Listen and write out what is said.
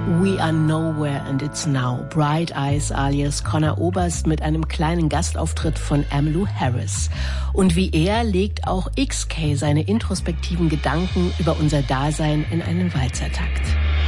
We Are Nowhere and It's Now. Bright Eyes alias Conor Oberst mit einem kleinen Gastauftritt von Emmylou Harris. Und wie er legt auch XK seine introspektiven Gedanken über unser Dasein in einen Walzertakt.